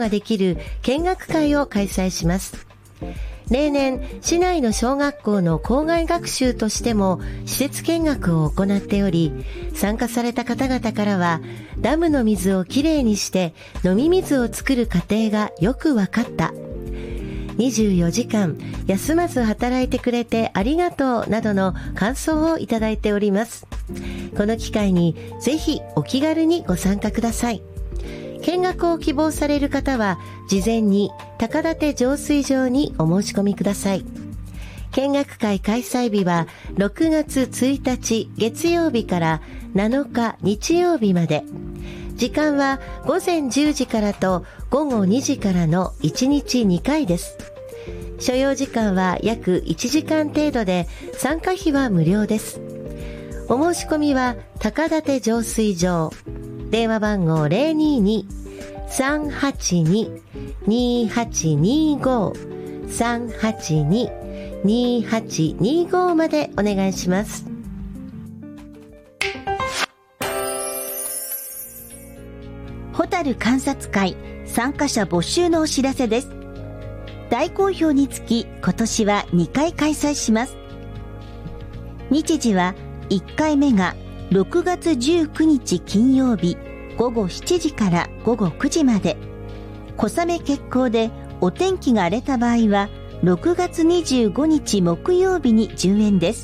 ができる見学会を開催します。例年、市内の小学校の校外学習としても施設見学を行っており、参加された方々からは、ダムの水をきれいにして飲み水を作る過程がよく分かった。24時間休まず働いてくれてありがとうなどの感想をいただいております。この機会にぜひお気軽にご参加ください。見学を希望される方は事前に高立浄水場にお申し込みください。見学会開催日は6月1日月曜日から7日日曜日まで。時間は午前10時からと午後2時からの1日2回です。所要時間は約1時間程度で参加費は無料です。お申し込みは高立浄水場、電話番号 022-382-2825 382-2825 までお願いします。 ホタル観察会参加者募集のお知らせです。大好評につき今年は2回開催します。日時は1回目が6月19日金曜日午後7時から午後9時まで。小雨決行でお天気が荒れた場合は6月25日木曜日に順延です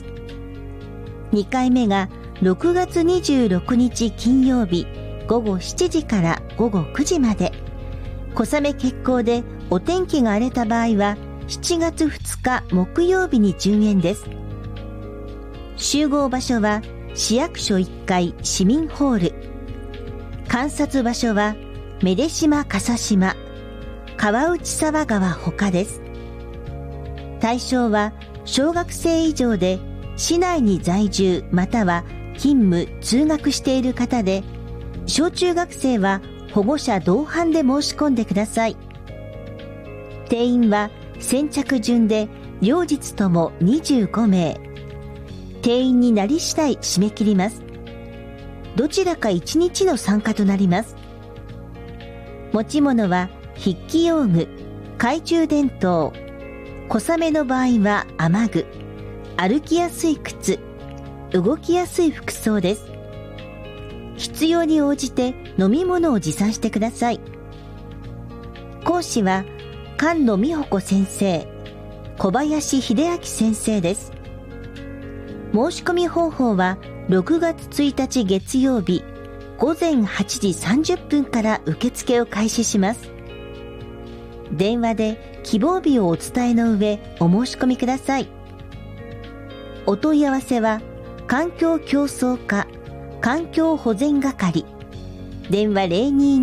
。2回目が6月26日金曜日午後7時から午後9時まで。小雨決行でお天気が荒れた場合は7月2日木曜日に順延です。集合場所は市役所1階市民ホール。観察場所は愛島笠島、川内沢川他です。対象は小学生以上で市内に在住または勤務・通学している方で、小中学生は保護者同伴で申し込んでください。定員は先着順で両日とも25名。定員になり次第締め切ります。どちらか1日の参加となります。持ち物は筆記用具、懐中電灯、小雨の場合は雨具、歩きやすい靴、動きやすい服装です。必要に応じて飲み物を持参してください。講師は菅野美穂子先生、小林秀明先生です。申し込み方法は6月1日月曜日午前8時30分から受付を開始します。電話で希望日をお伝えの上お申し込みください。お問い合わせは環境競争課環境保全係、電話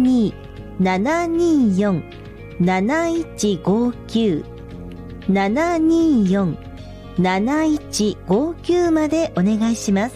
022-724-7159 724-7159 までお願いします。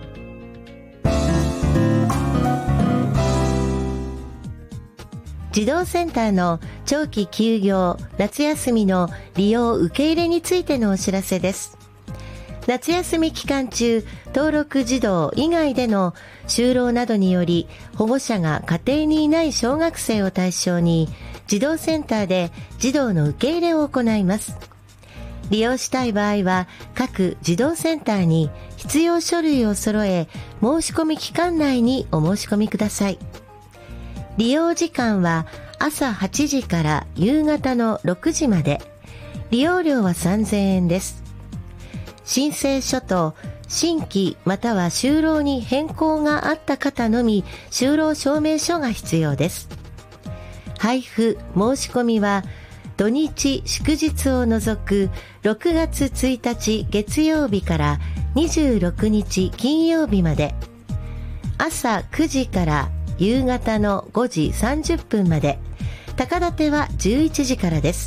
児童センターの長期休業、夏休みの利用受け入れについてのお知らせです。夏休み期間中、登録児童以外での就労などにより保護者が家庭にいない小学生を対象に児童センターで児童の受け入れを行います。利用したい場合は各児童センターに必要書類を揃え、申し込み期間内にお申し込みください。利用時間は朝8時から夕方の6時まで。利用料は3000円です。申請書と新規または就労に変更があった方のみ就労証明書が必要です。配布申し込みは土日祝日を除く6月1日月曜日から26日金曜日まで、朝9時から夕方の5時30分まで、高立は11時からです。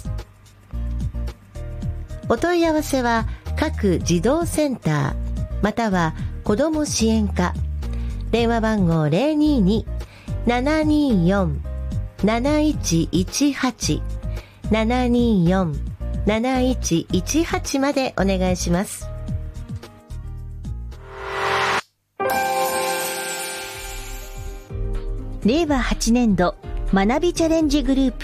お問い合わせは各児童センターまたは子ども支援課、電話番号 022-724-7118 724-7118 までお願いします。 令和8年度学びチャレンジグループ